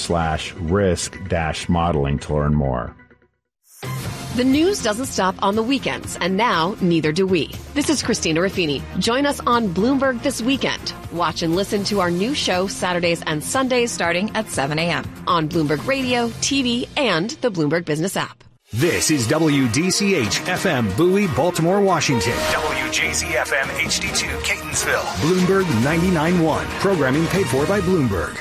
bloomberg.com/risk-modeling to learn more. The news doesn't stop on the weekends, and now neither do we. This is Christina Ruffini. Join us on Bloomberg This Weekend. Watch and listen to our new show Saturdays and Sundays starting at 7 a.m. on Bloomberg Radio, TV, and the Bloomberg Business app. This is WDCH FM Bowie, Baltimore, Washington. WJZ FM HD2 Catonsville. Bloomberg 99.1. Programming paid for by Bloomberg.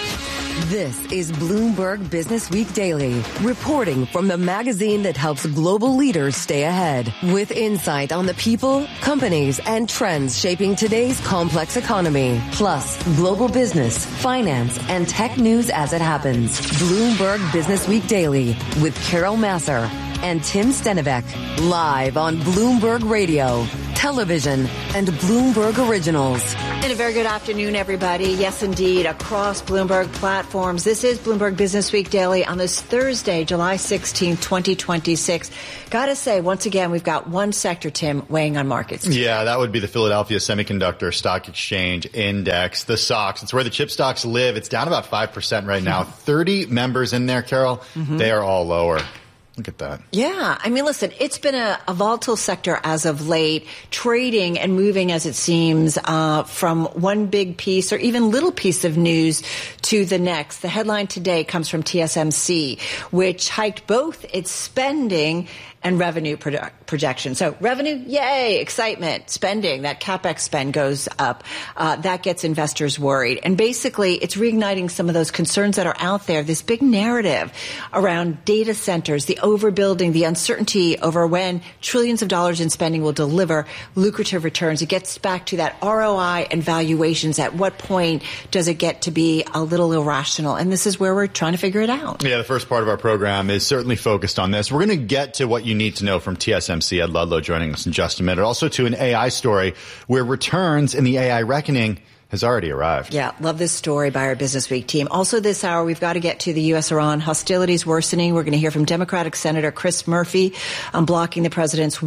This is Bloomberg Business Week Daily, reporting from the magazine that helps global leaders stay ahead, with insight on the people, companies, and trends shaping today's complex economy, plus global business, finance, and tech news as it happens. Bloomberg Business Week Daily with Carol Massar and Tim Stenivek, live on Bloomberg Radio, television, and Bloomberg Originals. And a very good afternoon, everybody. Yes, indeed, across Bloomberg platforms. This is Bloomberg Business Week Daily on this Thursday, July 16th, 2026. Gotta say, once again, we've got one sector, Tim, weighing on markets. Yeah, that would be the Philadelphia Semiconductor Stock Exchange Index, the SOX. It's where the chip stocks live. It's down about 5% right now. 30 members in there, Carol. They are all lower. Look at that. Yeah. I mean, listen, it's been a volatile sector as of late, trading and moving as it seems from one big piece or even little piece of news to the next. The headline today comes from TSMC, which hiked both its spending and revenue projection. So revenue, yay, excitement. Spending, that CapEx spend goes up. That gets investors worried. And basically, it's reigniting some of those concerns that are out there, this big narrative around data centers, the overbuilding, the uncertainty over when trillions of dollars in spending will deliver lucrative returns. It gets back to that ROI and valuations. At what point does it get to be a little irrational? And this is where we're trying to figure it out. Yeah, the first part of our program is certainly focused on this. We're going to get to what you need to know from TSMC. Ed Ludlow joining us in just a minute. Also to an AI story where returns in the AI reckoning has already arrived. Yeah, love this story by our Business Week team. Also this hour, we've got to get to the U.S.-Iran hostilities worsening. We're going to hear from Democratic Senator Chris Murphy on blocking the president's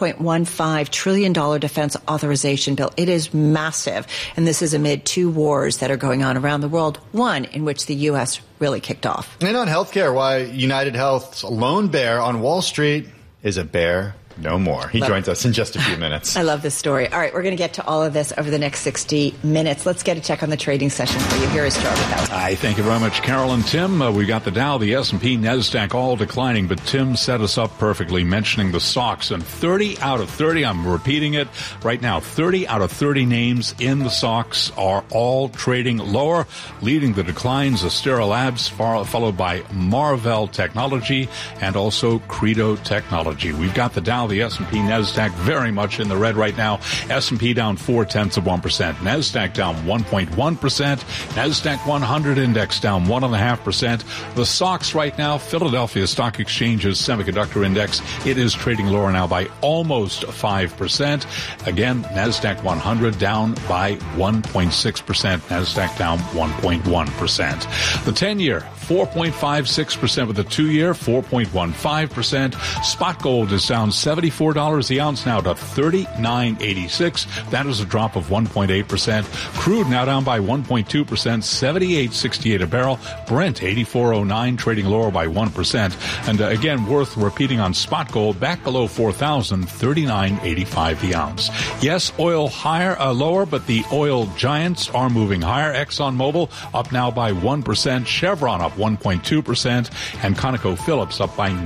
$1.15 trillion defense authorization bill. It is massive, and this is amid two wars that are going on around the world, one in which the U.S. really kicked off. And on healthcare, why United Health's lone bear on Wall Street is a bear no more. He joins us in just a few minutes. I love this story. All right, we're going to get to all of this over the next 60 minutes. Let's get a check on the trading session for you. Here is Charlie Bell. Hi, thank you very much, Carol and Tim. We got the Dow, the S&P, NASDAQ all declining, but Tim set us up perfectly mentioning the SOX. And 30 out of 30, I'm repeating it right now, 30 out of 30 names in the SOX are all trading lower. Leading the declines, Astera Labs, followed by Marvell Technology and also Credo Technology. We've got the Dow, the S&P, NASDAQ very much in the red right now. S&P down 0.4%. NASDAQ down 1.1%. NASDAQ 100 index down 1.5%. The SOX right now, Philadelphia Stock Exchange's semiconductor index, it is trading lower now by almost 5%. Again, NASDAQ 100 down by 1.6%. NASDAQ down 1.1%. The 10-year, 4.56%, with the 2-year, 4.15%. Spot gold is down $74 the ounce now to $39.86. That is a drop of 1.8%. Crude now down by 1.2%, $78.68 a barrel. Brent 84.09, trading lower by 1%. And again, worth repeating on spot gold, back below 4,000, $39.85 the ounce. Yes, oil lower, but the oil giants are moving higher. ExxonMobil up now by 1%, Chevron up 1.2%, and ConocoPhillips up by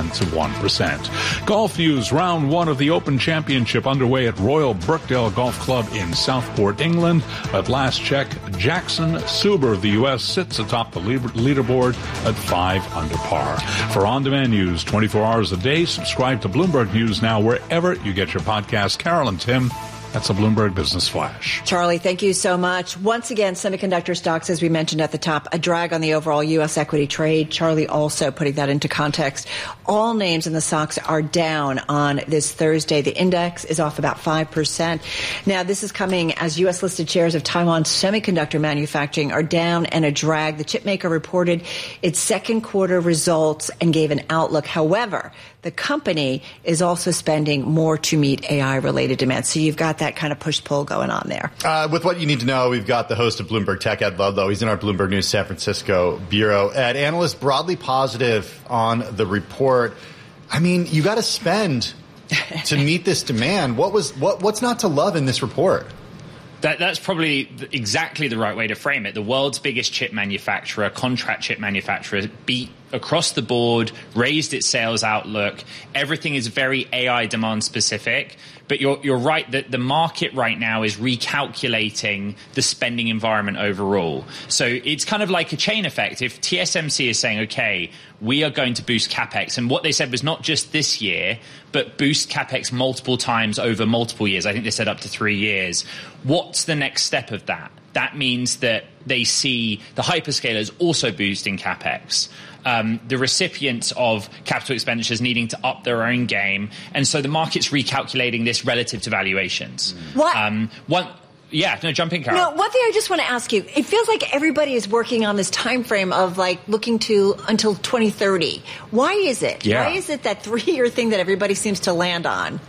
0.9%. Golf news, round one of the Open Championship underway at Royal Birkdale Golf Club in Southport, England. At last check, Jackson Suber of the U.S. sits atop the leaderboard at 5 under par. For on-demand news 24 hours a day, subscribe to Bloomberg News Now wherever you get your podcasts. Carol and Tim, that's a Bloomberg Business Flash. Charlie, thank you so much. Once again, semiconductor stocks, as we mentioned at the top, a drag on the overall U.S. equity trade. Charlie also putting that into context. All names in the stocks are down on this Thursday. The index is off about 5%. Now, this is coming as U.S. listed shares of Taiwan semiconductor manufacturing are down and a drag. The chipmaker reported its second quarter results and gave an outlook. However, the company is also spending more to meet AI-related demand. So you've got that kind of push-pull going on there. With what you need to know, we've got the host of Bloomberg Tech, Ed Ludlow. He's in our Bloomberg News San Francisco bureau. Ed, analysts broadly positive on the report. I mean, you got to spend to meet this demand. What's not to love in this report? That's probably exactly the right way to frame it. The world's biggest chip manufacturer, contract chip manufacturer, beat across the board, raised its sales outlook. Everything is very AI demand specific. But you're right that the market right now is recalculating the spending environment overall. So it's kind of like a chain effect. If TSMC is saying, okay, we are going to boost CapEx, and what they said was not just this year, but boost CapEx multiple times over multiple years. I think they said up to 3 years. What's the next step of that? That means that they see the hyperscalers also boosting CapEx. The recipients of capital expenditures needing to up their own game. And so the market's recalculating this relative to valuations. What? Jump in, Carol. No, one thing I just want to ask you. It feels like everybody is working on this time frame of like looking to until 2030. Why is it? Yeah. Why is it that 3-year thing that everybody seems to land on?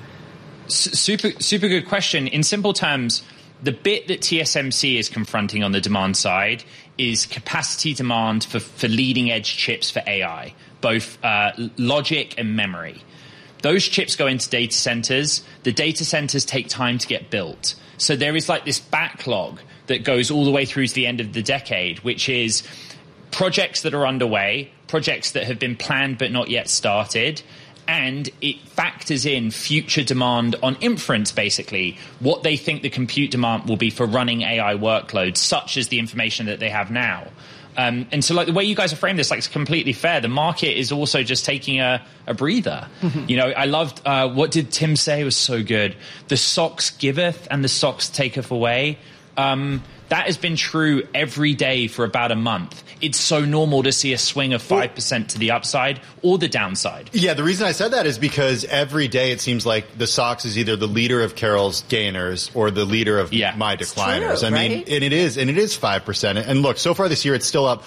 Super good question. In simple terms, the bit that TSMC is confronting on the demand side is capacity demand for leading-edge chips for AI, both logic and memory. Those chips go into data centers. The data centers take time to get built. So there is like this backlog that goes all the way through to the end of the decade, which is projects that are underway, projects that have been planned but not yet started, and it factors in future demand on inference, basically, what they think the compute demand will be for running AI workloads, such as the information that they have now. And so, like, the way you guys have framed this, like, it's completely fair. The market is also just taking a breather. Mm-hmm. You know, I loved, what did Tim say was so good? The socks giveth and the socks taketh away. That has been true every day for about a month. It's so normal to see a swing of 5% to the upside or the downside. Yeah, the reason I said that is because every day it seems like the Sox is either the leader of Carol's gainers or the leader of my decliners. True, I mean, right? and it is 5%. And look, so far this year it's still up,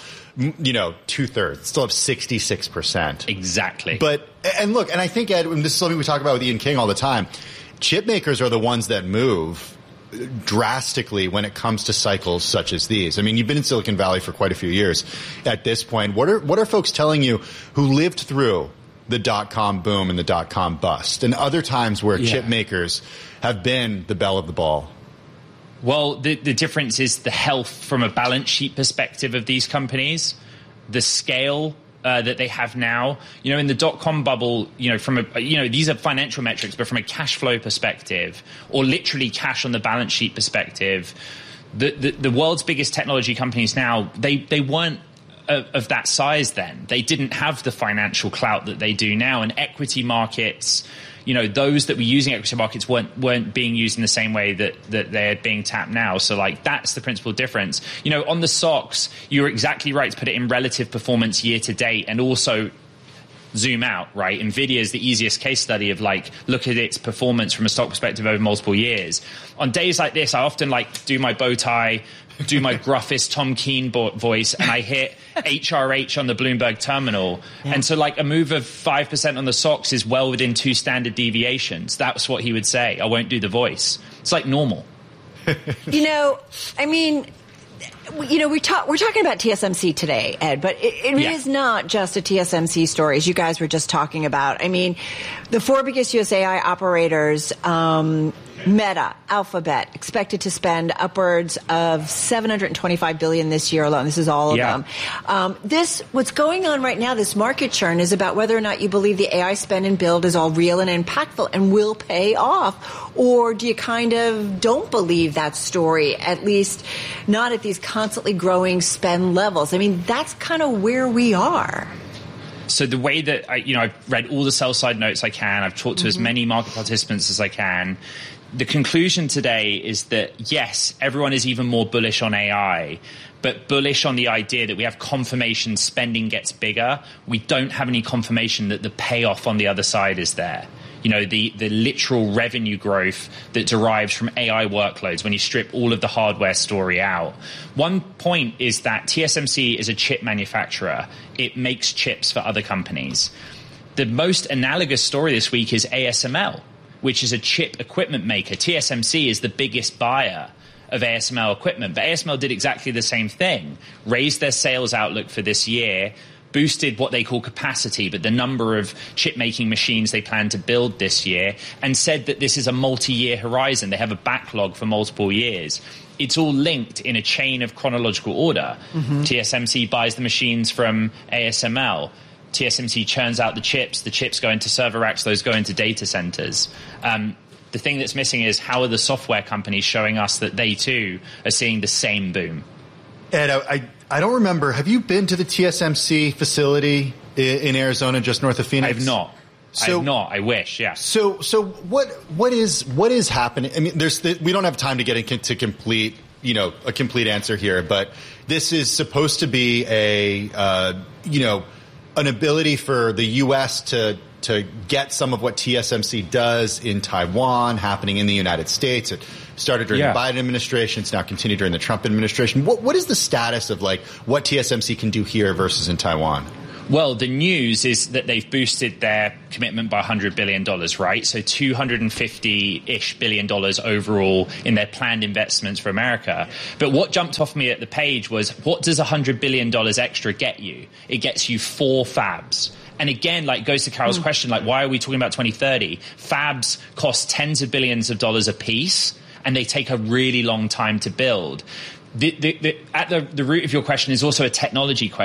2/3. It's still up 66%. Exactly. And look, and I think, Ed, and this is something we talk about with Ian King all the time, chip makers are the ones that move drastically when it comes to cycles such as these. I mean, you've been in Silicon Valley for quite a few years at this point. What are folks telling you who lived through the dot-com boom and the dot-com bust and other times where chip makers have been the belle of the ball? Well, the difference is the health from a balance sheet perspective of these companies, the scale that they have now. You know, in the dot-com bubble, these are financial metrics, but from a cash flow perspective, or literally cash on the balance sheet perspective, the world's biggest technology companies now, they weren't of that size then. They didn't have the financial clout that they do now, and equity markets, those that were using equity markets weren't being used in the same way that they're being tapped now. So, like, that's the principal difference. On the SOX, you're exactly right to put it in relative performance year to date and also zoom out, right? NVIDIA is the easiest case study of, like, look at its performance from a stock perspective over multiple years. On days like this, I often, do my bow tie, do my gruffest Tom Keene voice, and I hit HRH on the Bloomberg terminal. Yeah. And so, like, a move of 5% on the SOX is well within 2 standard deviations. That's what he would say. I won't do the voice. It's like normal. We're talking about TSMC today, Ed, but it is not just a TSMC story, as you guys were just talking about. I mean, the 4 biggest US AI operators, Meta, Alphabet, expected to spend upwards of $725 billion this year alone. This is all of them. What's going on right now, this market churn, is about whether or not you believe the AI spend and build is all real and impactful and will pay off, or do you kind of don't believe that story, at least not at these constantly growing spend levels? I mean, that's kind of where we are. So the way that I've read all the sell side notes I can, I've talked to as many market participants as I can. The conclusion today is that, yes, everyone is even more bullish on AI, but bullish on the idea that we have confirmation spending gets bigger. We don't have any confirmation that the payoff on the other side is there. The literal revenue growth that derives from AI workloads when you strip all of the hardware story out. One point is that TSMC is a chip manufacturer. It makes chips for other companies. The most analogous story this week is ASML, which is a chip equipment maker. TSMC is the biggest buyer of ASML equipment. But ASML did exactly the same thing, raised their sales outlook for this year, boosted what they call capacity, but the number of chip-making machines they plan to build this year, and said that this is a multi-year horizon. They have a backlog for multiple years. It's all linked in a chain of chronological order. TSMC buys the machines from ASML. TSMC churns out the chips go into server racks, those go into data centers. The thing that's missing is how are the software companies showing us that they too are seeing the same boom? Ed, I don't remember. Have you been to the TSMC facility in Arizona, just north of Phoenix? I have not. I wish. Yeah. So what is happening? I mean, we don't have time to get into a complete answer here, but this is supposed to be an ability for the U.S. to get some of what TSMC does in Taiwan happening in the United States. It started during the Biden administration. It's now continued during the Trump administration. What is the status of what TSMC can do here versus in Taiwan? Well, the news is that they've boosted their commitment by $100 billion, right? So $250-ish billion overall in their planned investments for America. But what jumped off me at the page was, what does $100 billion extra get you? It gets you 4 fabs. And again, goes to Carol's question, why are we talking about 2030? Fabs cost tens of billions of dollars a piece, and they take a really long time to build. At the root of your question is also a technology question.